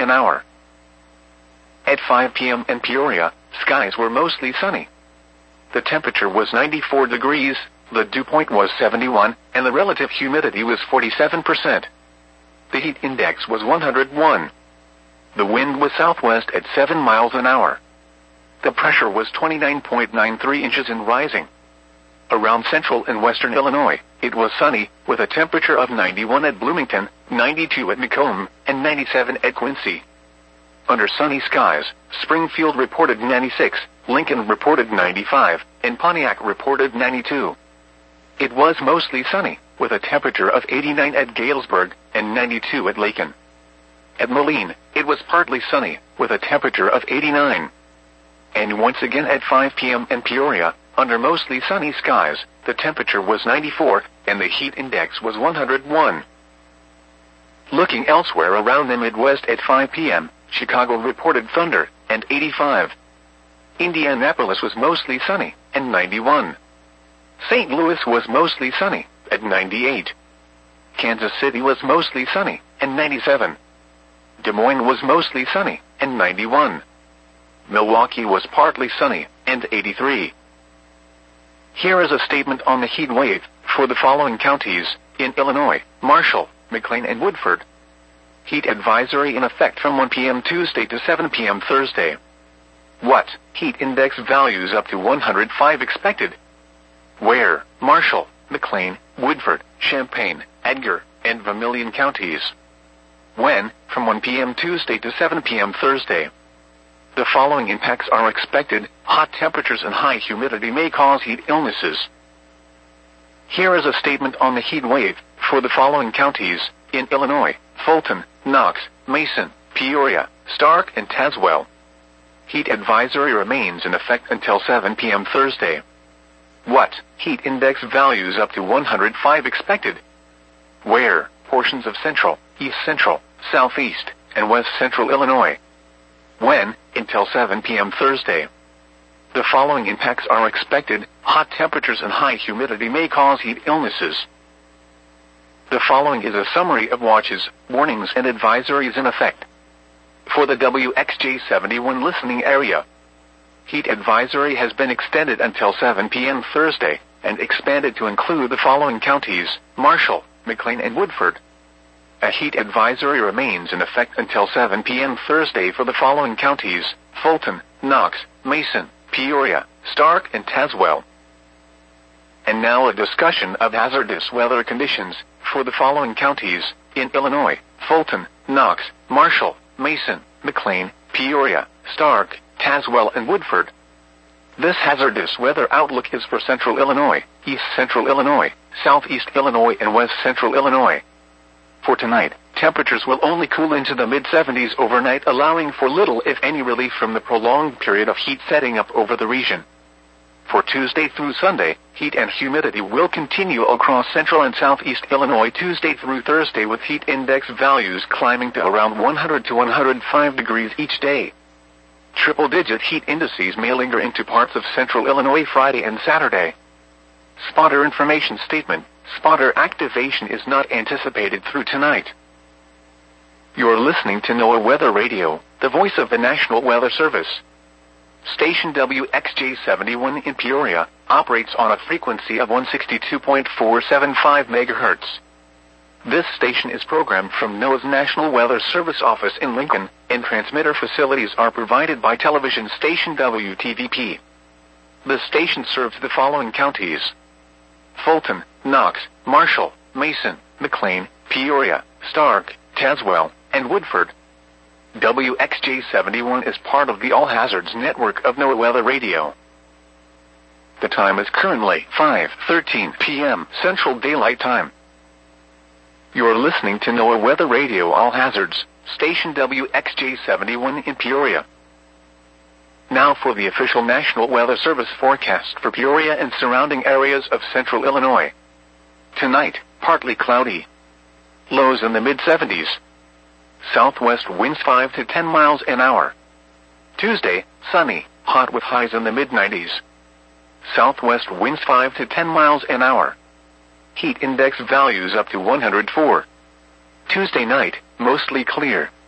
an hour. At 5 p.m. in Peoria, skies were mostly sunny. The temperature was 94 degrees, the dew point was 71, and the relative humidity was 47%. The heat index was 101. The wind was southwest at 7 miles an hour. The pressure was 29.93 inches and rising. Around central and western Illinois, it was sunny, with a temperature of 91 at Bloomington, 92 at Macomb, and 97 at Quincy. Under sunny skies, Springfield reported 96, Lincoln reported 95, and Pontiac reported 92. It was mostly sunny, with a temperature of 89 at Galesburg, and 92 at Lacon. At Moline, it was partly sunny, with a temperature of 89. And once again at 5 p.m. in Peoria, under mostly sunny skies, the temperature was 94, and the heat index was 101. Looking elsewhere around the Midwest at 5 p.m., Chicago reported thunder, and 85. Indianapolis was mostly sunny, and 91. St. Louis was mostly sunny, at 98. Kansas City was mostly sunny, and 97. Des Moines was mostly sunny, and 91. Milwaukee was partly sunny, and 83. Here is a statement on the heat wave for the following counties in Illinois: Marshall, McLean, and Woodford. Heat advisory in effect from 1 p.m. Tuesday to 7 p.m. Thursday. What? Heat index values up to 105 expected. Where? Marshall, McLean, Woodford, Champaign, Edgar, and Vermilion counties. When? From 1 p.m. Tuesday to 7 p.m. Thursday. The following impacts are expected. Hot temperatures and high humidity may cause heat illnesses. Here is a statement on the heat wave for the following counties in Illinois: Fulton, Knox, Mason, Peoria, Stark, and Tazewell. Heat advisory remains in effect until 7 p.m. Thursday. What? Heat index values up to 105 expected. Where? Portions of central, east central, southeast, and west central Illinois. When? Until 7 p.m. Thursday. The following impacts are expected. Hot temperatures and high humidity may cause heat illnesses. The following is a summary of watches, warnings, and advisories in effect. For the WXJ71 listening area, heat advisory has been extended until 7 p.m. Thursday, and expanded to include the following counties: Marshall, McLean, and Woodford. A heat advisory remains in effect until 7 p.m. Thursday for the following counties: Fulton, Knox, Mason, Peoria, Stark, and Tazewell. And now a discussion of hazardous weather conditions for the following counties in Illinois: Fulton, Knox, Marshall, Mason, McLean, Peoria, Stark, Tazewell, and Woodford. This hazardous weather outlook is for central Illinois, east central Illinois, southeast Illinois, and west central Illinois. For tonight, temperatures will only cool into the mid-70s overnight, allowing for little if any relief from the prolonged period of heat setting up over the region. For Tuesday through Sunday, heat and humidity will continue across central and southeast Illinois Tuesday through Thursday, with heat index values climbing to around 100 to 105 degrees each day. Triple-digit heat indices may linger into parts of central Illinois Friday and Saturday. Spotter information statement: spotter activation is not anticipated through tonight. You're listening to NOAA Weather Radio, the voice of the National Weather Service. Station WXJ71 in Peoria operates on a frequency of 162.475 MHz. This station is programmed from NOAA's National Weather Service office in Lincoln, and transmitter facilities are provided by television station WTVP. The station serves the following counties: Fulton, Knox, Marshall, Mason, McLean, Peoria, Stark, Tazewell, and Woodford. WXJ71 is part of the All Hazards network of NOAA Weather Radio. The time is currently 5:13 p.m. Central Daylight Time. You're listening to NOAA Weather Radio All Hazards, station WXJ71 in Peoria. Now for the official National Weather Service forecast for Peoria and surrounding areas of central Illinois. Tonight, partly cloudy. Lows in the mid-70s. Southwest winds 5 to 10 miles an hour. Tuesday, sunny, hot with highs in the mid-90s. Southwest winds 5 to 10 miles an hour. Heat index values up to 104. Tuesday night, mostly clear.